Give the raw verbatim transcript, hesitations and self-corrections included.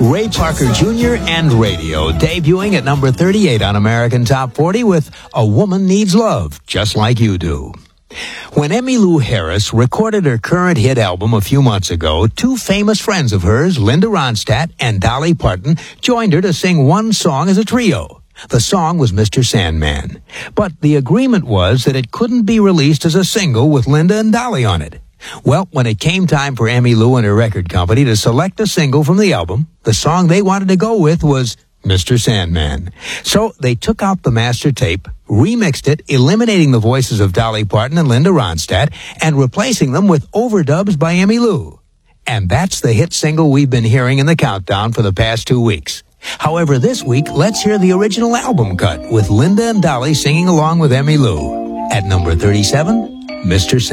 Ray Parker Junior and Radio, debuting at number thirty-eight on American Top forty with A Woman Needs Love, Just Like You Do. When Emmylou Harris recorded her current hit album a few months ago, two famous friends of hers, Linda Ronstadt and Dolly Parton, joined her to sing one song as a trio. The song was Mister Sandman. But the agreement was that it couldn't be released as a single with Linda and Dolly on it. Well, when it came time for Emmylou and her record company to select a single from the album, the song they wanted to go with was Mister Sandman. So they took out the master tape, remixed it, eliminating the voices of Dolly Parton and Linda Ronstadt, and replacing them with overdubs by Emmylou. And that's the hit single we've been hearing in the countdown for the past two weeks. However, this week, let's hear the original album cut with Linda and Dolly singing along with Emmylou. At number thirty-seven, Mister Sandman.